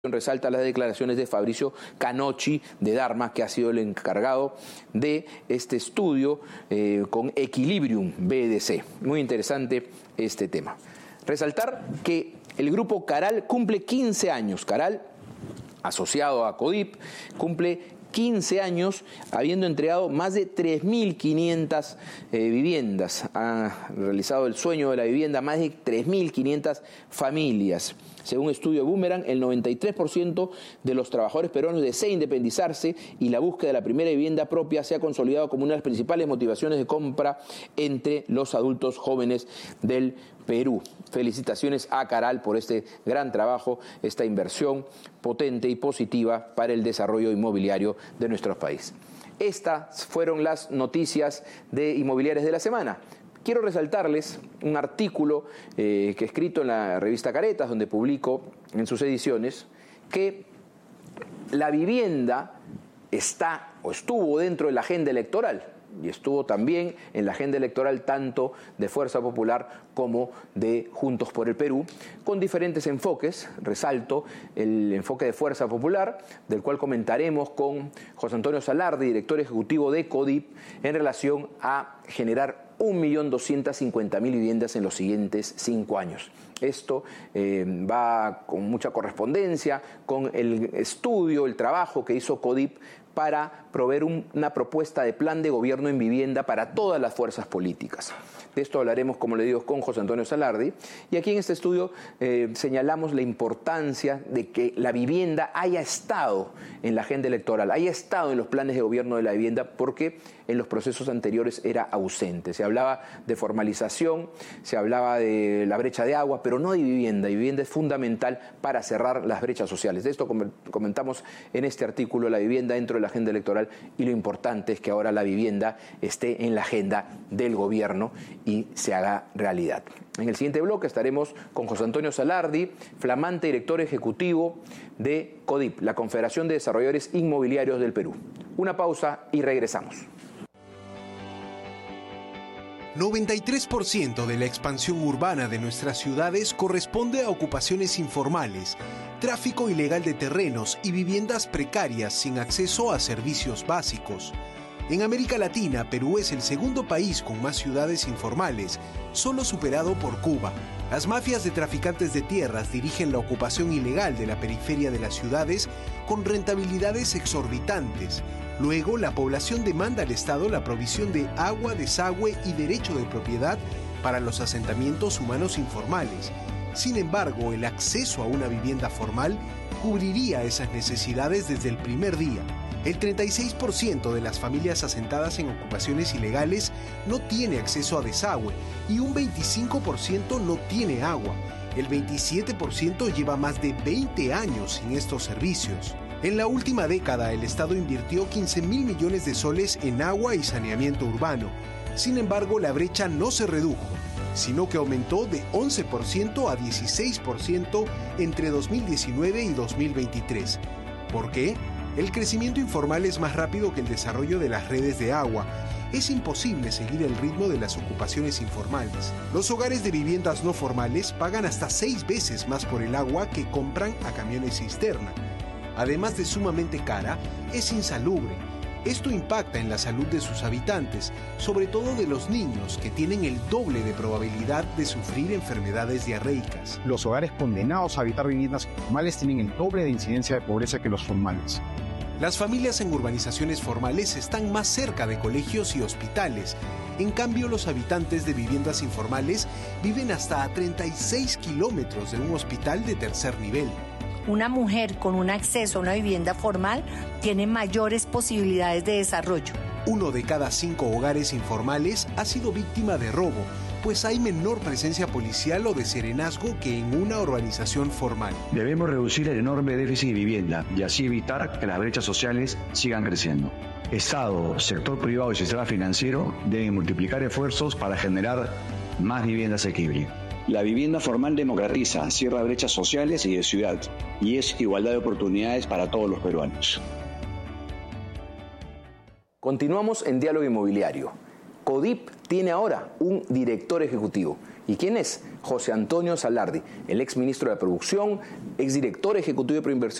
Resalta las declaraciones de Fabricio Canocchi de Dharma, que ha sido el encargado de este estudio con Equilibrium BDC. Muy interesante este tema. Resaltar que el grupo Caral cumple 15 años. Caral, asociado a CODIP, cumple 15 años habiendo entregado más de 3.500 viviendas. Ha realizado el sueño de la vivienda a más de 3.500 familias. Según estudio de Boomerang, el 93% de los trabajadores peruanos desea independizarse y la búsqueda de la primera vivienda propia se ha consolidado como una de las principales motivaciones de compra entre los adultos jóvenes del Perú. Felicitaciones a Caral por este gran trabajo, esta inversión potente y positiva para el desarrollo inmobiliario de nuestro país. Estas fueron las noticias de inmobiliarias de la semana. Quiero resaltarles un artículo que he escrito en la revista Caretas, donde publico en sus ediciones, que la vivienda está o estuvo dentro de la agenda electoral y estuvo también en la agenda electoral tanto de Fuerza Popular como de Juntos por el Perú, con diferentes enfoques. Resalto el enfoque de Fuerza Popular, del cual comentaremos con José Antonio Salardi, director ejecutivo de CODIP, en relación a generar 1.250.000 viviendas en los siguientes 5 años. Esto va con mucha correspondencia con el estudio, el trabajo que hizo CODIP para proveer una propuesta de plan de gobierno en vivienda para todas las fuerzas políticas. De esto hablaremos, como le digo, con José Antonio Salardi. Y aquí en este estudio señalamos la importancia de que la vivienda haya estado en la agenda electoral, haya estado en los planes de gobierno de la vivienda, porque en los procesos anteriores era ausente. Se hablaba de formalización, se hablaba de la brecha de agua, pero no de vivienda. Y vivienda es fundamental para cerrar las brechas sociales. De esto comentamos en este artículo, la vivienda dentro de la agenda electoral, y lo importante es que ahora la vivienda esté en la agenda del gobierno y se haga realidad. En el siguiente bloque estaremos con José Antonio Salardi, flamante director ejecutivo de CODIP, la Confederación de Desarrolladores Inmobiliarios del Perú. Una pausa y regresamos. 93% de la expansión urbana de nuestras ciudades corresponde a ocupaciones informales, tráfico ilegal de terrenos y viviendas precarias sin acceso a servicios básicos. En América Latina, Perú es el segundo país con más ciudades informales, solo superado por Cuba. Las mafias de traficantes de tierras dirigen la ocupación ilegal de la periferia de las ciudades con rentabilidades exorbitantes. Luego, la población demanda al Estado la provisión de agua, desagüe y derecho de propiedad para los asentamientos humanos informales. Sin embargo, el acceso a una vivienda formal cubriría esas necesidades desde el primer día. El 36% de las familias asentadas en ocupaciones ilegales no tiene acceso a desagüe y un 25% no tiene agua. El 27% lleva más de 20 años sin estos servicios. En la última década, el Estado invirtió 15.000 millones de soles en agua y saneamiento urbano. Sin embargo, la brecha no se redujo, sino que aumentó de 11% a 16% entre 2019 y 2023. ¿Por qué? El crecimiento informal es más rápido que el desarrollo de las redes de agua. Es imposible seguir el ritmo de las ocupaciones informales. Los hogares de viviendas no formales pagan hasta 6 veces más por el agua que compran a camiones cisterna. Además de sumamente cara, es insalubre. Esto impacta en la salud de sus habitantes, sobre todo de los niños, que tienen el doble de probabilidad de sufrir enfermedades diarreicas. Los hogares condenados a habitar viviendas informales tienen el doble de incidencia de pobreza que los formales. Las familias en urbanizaciones formales están más cerca de colegios y hospitales. En cambio, los habitantes de viviendas informales viven hasta a 36 kilómetros de un hospital de tercer nivel. Una mujer con un acceso a una vivienda formal tiene mayores posibilidades de desarrollo. 1 de cada 5 hogares informales ha sido víctima de robo, pues hay menor presencia policial o de serenazgo que en una urbanización formal. Debemos reducir el enorme déficit de vivienda y así evitar que las brechas sociales sigan creciendo. Estado, sector privado y sistema financiero deben multiplicar esfuerzos para generar más vivienda asequible. La vivienda formal democratiza, cierra brechas sociales y de ciudad, y es igualdad de oportunidades para todos los peruanos. Continuamos en Diálogo Inmobiliario. CODIP tiene ahora un director ejecutivo. ¿Y quién es? José Antonio Salardi, el exministro de Producción, exdirector ejecutivo de Proinversión